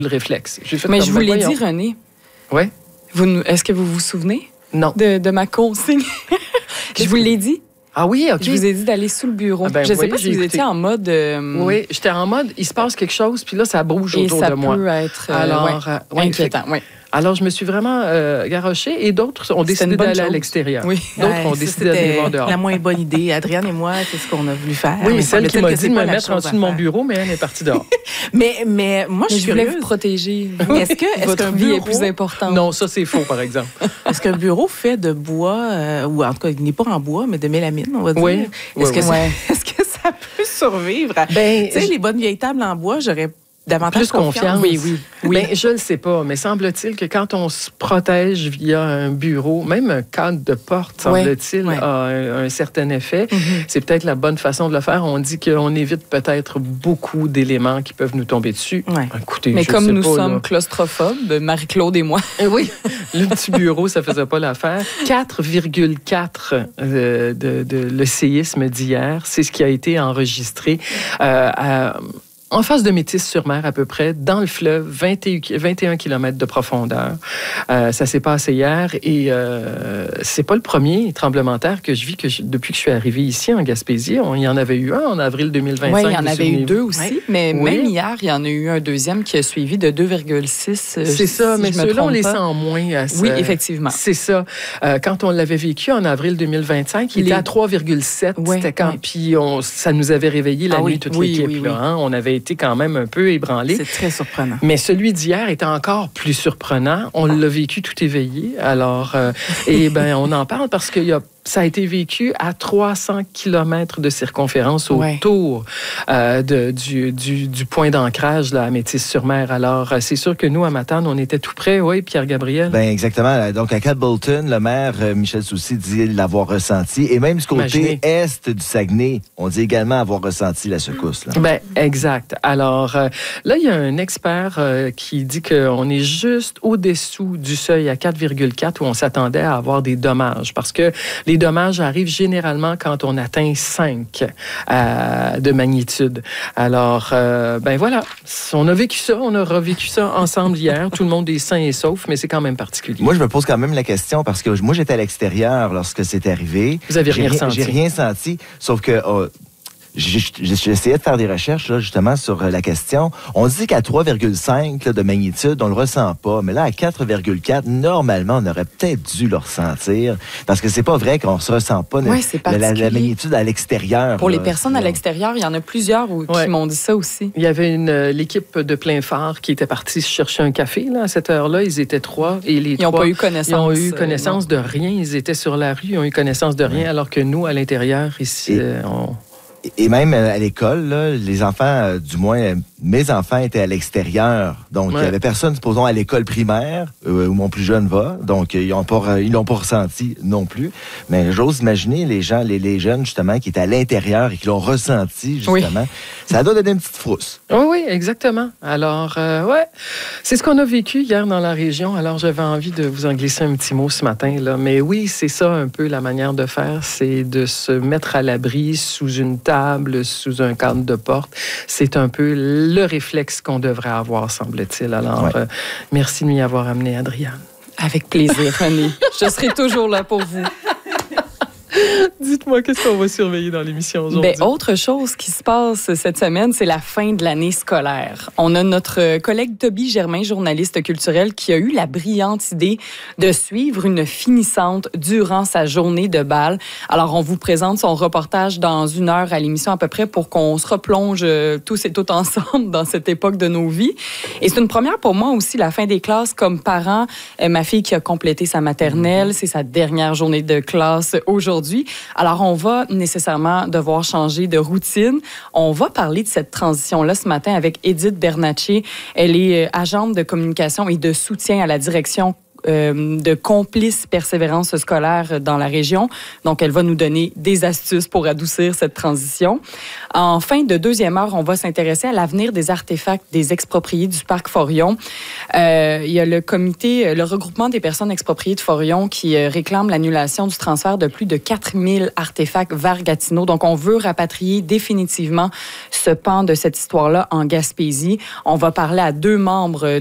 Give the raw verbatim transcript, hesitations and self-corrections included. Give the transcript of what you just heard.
le réflexe. J'ai fait Mais comme, je vous ben, l'ai voyons. dit, René. Oui? Vous, nous- est-ce que vous vous souvenez Non. de, de ma consigne? Je vous l'ai dit. Ah oui, OK. Je vous ai dit d'aller sous le bureau. Ah ben, je ne sais voyez, pas si j'ai vous écouté. étiez en mode... euh, Oui, j'étais en mode, il se passe quelque chose, puis là, ça bouge et autour ça de moi. peut être euh, Alors, ouais, euh, ouais, inquiétant. Oui. Alors, je me suis vraiment euh, garochée et d'autres ont C'était décidé une bonne d'aller à chose. l'extérieur. Oui. D'autres Ouais, ont ça, décidé d'aller c'était voir dehors. la moins bonne idée. Adrienne et moi, c'est ce qu'on a voulu faire. Oui, Mais celle qui semble-t-il m'a que dit c'est de me pas la mettre en chose dessous à de mon faire. bureau, mais elle est partie dehors. Mais, mais moi, je Mais suis je voulais curieuse. vous protéger. Est-ce que, est-ce Votre qu'un vie bureau, est plus importante. Non, ça, c'est faux, par exemple. est-ce qu'un bureau fait de bois, euh, ou en tout cas, il n'est pas en bois, mais de mélamine, on va dire? Oui. Est-ce, Oui, que oui. ça, Ouais. est-ce que ça peut survivre? à- Ben, tu sais, je- les bonnes vieilles tables en bois, j'aurais davantage Plus confiance. Oui, oui. Oui. Ben, je ne le sais pas, mais semble-t-il que quand on se protège via un bureau, même un cadre de porte, semble-t-il, Ouais. a un, un certain effet. Mm-hmm. C'est peut-être la bonne façon de le faire. On dit qu'on évite peut-être beaucoup d'éléments qui peuvent nous tomber dessus. Ouais. Écoutez, Mais je comme sais nous pas, sommes là. claustrophobes, Marie-Claude et moi, Eh oui, le petit bureau, ça faisait pas l'affaire. quatre virgule quatre euh, de, de le séisme d'hier, c'est ce qui a été enregistré euh, à- en face de Métis-sur-Mer à peu près, dans le fleuve, vingt et un, vingt et un kilomètres de profondeur. Euh, ça s'est passé hier et euh, c'est pas le premier tremblement de terre que je vis que je- depuis que je suis arrivée ici en Gaspésie. On, il y en avait eu un en avril deux mille vingt-cinq. oui, il y en vous avait eu souvenez-vous? deux aussi. Oui. Mais Oui. même hier, il y en a eu un deuxième qui a suivi de deux virgule six. euh, C'est ça, si mais je me ceux-là, on trompe les pas. sent moins. À ce- Oui, effectivement. C'est ça. Euh, quand on l'avait vécu en avril deux mille vingt-cinq, il Les- était à trois virgule sept. Ouais, C'était quand, ouais. puis on, ça nous avait réveillé la Ah nuit, oui, toute oui, l'équipe. oui, là, oui. hein. On avait été quand même un peu ébranlés. C'est très surprenant. Mais celui d'hier était encore plus surprenant. On l'a vécu tout éveillé. Alors, euh, et ben, on en parle parce qu'il y a ça a été vécu à trois cents kilomètres de circonférence Ouais. autour euh, de, du, du, du point d'ancrage là, à Métis-sur-Mer. Alors, euh, c'est sûr que nous, à Matane, on était tout près. Oui, Pierre-Gabriel? Ben exactement. Donc, à Cadbolton, le maire euh, Michel Soucy dit l'avoir ressenti. Et même du côté Imaginez. est du Saguenay, on dit également avoir ressenti la secousse. Là. Ben, exact. Alors, euh, là, il y a un expert euh, qui dit qu'on est juste au-dessous du seuil à quatre virgule quatre où on s'attendait à avoir des dommages. Parce que les dommages arrivent généralement quand on atteint cinq euh, de magnitude. Alors, euh, ben voilà, on a vécu ça, on a revécu ça ensemble hier. Tout le monde est sain et sauf, mais c'est quand même particulier. Moi, je me pose quand même la question parce que moi, j'étais à l'extérieur lorsque c'est arrivé. Vous avez J'ai rien ressenti? J'ai rien senti, sauf que... oh, J'ai j'ai essayé de faire des recherches là, justement sur euh, la question. On dit qu'à trois virgule cinq là, de magnitude, on le ressent pas. Mais là, à quatre virgule quatre, normalement, on aurait peut-être dû le ressentir. Parce que c'est pas vrai qu'on se ressent pas Ouais, c'est la, la, la particulier. magnitude à l'extérieur. Pour là. les personnes à C'est- l'extérieur, il y en a plusieurs où- Ouais. qui m'ont dit ça aussi. Il y avait une euh, l'équipe de plein phare qui était partie chercher un café là, à cette heure-là. Ils étaient trois et les Ils n'ont trois, pas eu connaissance. ils ont eu euh, connaissance de rien. Ils étaient sur la rue, ils ont eu connaissance de rien, alors que nous, à l'intérieur, ici, Et- euh, on... Et même euh, à l'école, là, les enfants, euh, du moins, euh, mes enfants étaient à l'extérieur. Donc, il Ouais. n'y avait personne, supposons, à l'école primaire, euh, où mon plus jeune va. Donc, euh, ils n'ont pas, ils l'ont pas ressenti non plus. Mais j'ose imaginer les gens, les, les jeunes, justement, qui étaient à l'intérieur et qui l'ont ressenti, Oui. justement. Ça doit donner une petite frousse. Oui, oui, exactement. Alors, euh, ouais, c'est ce qu'on a vécu hier dans la région. Alors, j'avais envie de vous en glisser un petit mot ce matin, là. Mais oui, c'est ça un peu la manière de faire, c'est de se mettre à l'abri sous une table, sous un cadre de porte. C'est un peu le réflexe qu'on devrait avoir, semble-t-il. Alors, Ouais. euh, merci de m'y avoir amené, Adrienne. Avec plaisir, René. Je serai toujours là pour vous. Dites-moi, qu'est-ce qu'on va surveiller dans l'émission aujourd'hui? Ben, autre chose qui se passe cette semaine, c'est la fin de l'année scolaire. On a notre collègue Toby Germain, journaliste culturel, qui a eu la brillante idée de suivre une finissante durant sa journée de bal. Alors, on vous présente son reportage dans une heure à l'émission à peu près pour qu'on se replonge euh, tous et toutes ensemble dans cette époque de nos vies. Et c'est une première pour moi aussi, la fin des classes comme parent. Euh, ma fille qui a complété sa maternelle, c'est sa dernière journée de classe aujourd'hui. Alors, on va nécessairement devoir changer de routine. On va parler de cette transition-là ce matin avec Edith Bernatchez. Elle est euh, agente de communication et de soutien à la direction euh, de complice persévérance scolaire dans la région. Donc, elle va nous donner des astuces pour adoucir cette transition. En fin de deuxième heure, on va s'intéresser à l'avenir des artefacts des expropriés du parc Forillon. Euh, il y a le comité, le regroupement des personnes expropriées de Forillon qui euh, réclame l'annulation du transfert de plus de quatre mille artefacts vers Gatineau. Donc, on veut rapatrier définitivement ce pan de cette histoire-là en Gaspésie. On va parler à deux membres